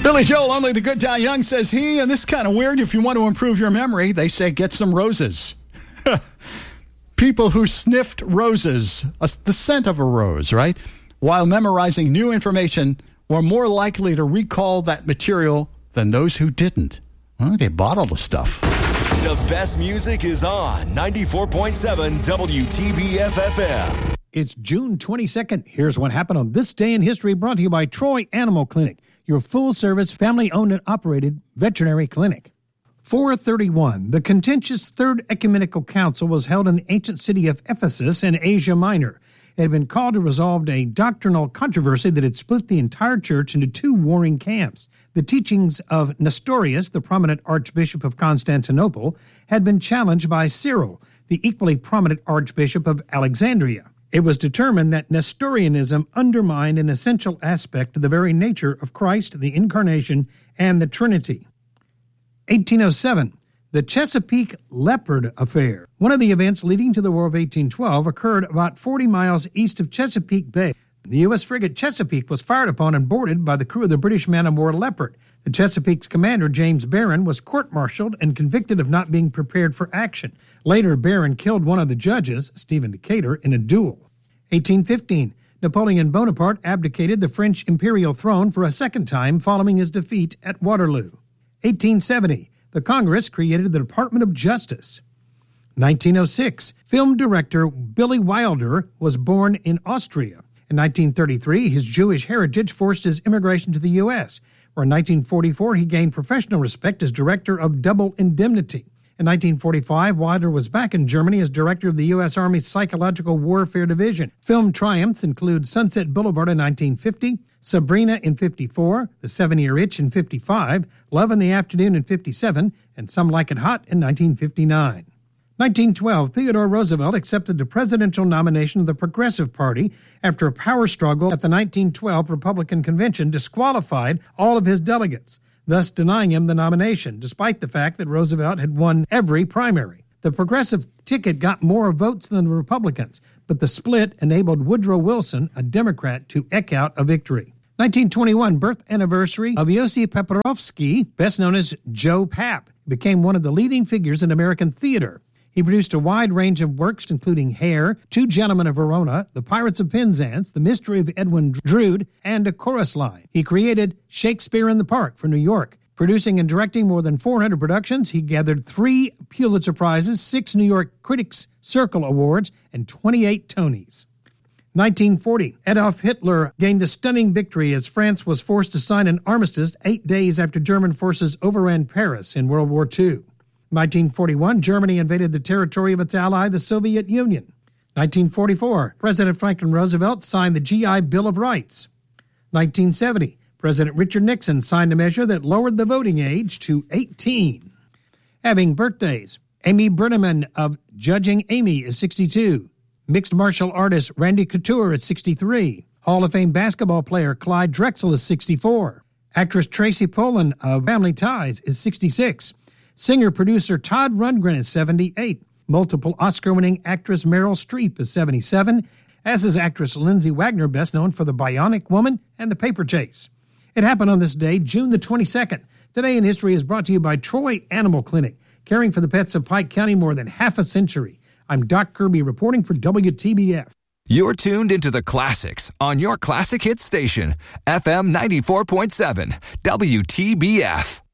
Billy Joel, Only the Good Die Young, says he, and this is kind of weird. If you want to improve your memory, they say get some roses. People who sniffed roses, the scent of a rose, right, while memorizing new information were more likely to recall that material than those who didn't. Well, they bottled the stuff. The best music is on 94.7 WTBF-FM. It's June 22nd. Here's what happened on this day in history, brought to you by Troy Animal Clinic, your full-service, family-owned and operated veterinary clinic. 431, the contentious Third Ecumenical Council was held in the ancient city of Ephesus in Asia Minor. It had been called to resolve a doctrinal controversy that had split the entire church into two warring camps. The teachings of Nestorius, the prominent Archbishop of Constantinople, had been challenged by Cyril, the equally prominent Archbishop of Alexandria. It was determined that Nestorianism undermined an essential aspect of the very nature of Christ, the Incarnation, and the Trinity. 1807, the Chesapeake Leopard Affair. One of the events leading to the War of 1812 occurred about 40 miles east of Chesapeake Bay. The U.S. frigate Chesapeake was fired upon and boarded by the crew of the British man-of-war Leopard. The Chesapeake's commander, James Barron, was court-martialed and convicted of not being prepared for action. Later, Barron killed one of the judges, Stephen Decatur, in a duel. 1815, Napoleon Bonaparte abdicated the French imperial throne for a second time following his defeat at Waterloo. 1870, the Congress created the Department of Justice. 1906, film director Billy Wilder was born in Austria. In 1933, his Jewish heritage forced his immigration to the U.S., where in 1944 he gained professional respect as director of Double Indemnity. In 1945, Wilder was back in Germany as director of the U.S. Army's Psychological Warfare Division. Film triumphs include Sunset Boulevard in 1950, Sabrina in 54, The 7-Year Itch in 55, Love in the Afternoon in 57, and Some Like It Hot in 1959. 1912, Theodore Roosevelt accepted the presidential nomination of the Progressive Party after a power struggle at the 1912 Republican Convention disqualified all of his delegates, thus denying him the nomination, despite the fact that Roosevelt had won every primary. The Progressive ticket got more votes than the Republicans, but the split enabled Woodrow Wilson, a Democrat, to eke out a victory. 1921, birth anniversary of Yossi Paprofsky, best known as Joe Papp, became one of the leading figures in American theater. He produced a wide range of works, including Hair, Two Gentlemen of Verona, The Pirates of Penzance, The Mystery of Edwin Drood, and A Chorus Line. He created Shakespeare in the Park for New York. Producing and directing more than 400 productions, he gathered 3 Pulitzer Prizes, 6 New York Critics Circle Awards, and 28 Tonys. 1940, Adolf Hitler gained a stunning victory as France was forced to sign an armistice 8 days after German forces overran Paris in World War II. 1941, Germany invaded the territory of its ally, the Soviet Union. 1944, President Franklin Roosevelt signed the GI Bill of Rights. 1970, President Richard Nixon signed a measure that lowered the voting age to 18. Having birthdays, Amy Brenneman of Judging Amy is 62. Mixed martial artist Randy Couture is 63. Hall of Fame basketball player Clyde Drexel is 64. Actress Tracy Pollan of Family Ties is 66. Singer-producer Todd Rundgren is 78. Multiple Oscar-winning actress Meryl Streep is 77, as is actress Lindsay Wagner, best known for The Bionic Woman and The Paper Chase. It happened on this day, June the 22nd. Today in History is brought to you by Troy Animal Clinic, caring for the pets of Pike County more than half a century. I'm Doc Kirby reporting for WTBF. You're tuned into the classics on your classic hit station, FM 94.7, WTBF.